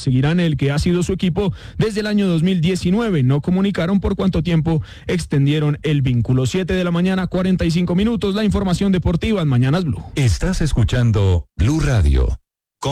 seguirán el que ha sido su equipo desde el año 2019. No comunicaron por cuánto tiempo extendieron el vínculo. 7 de la mañana, 45 minutos. La información deportiva en Mañanas Blue. Estás escuchando Blue Radio.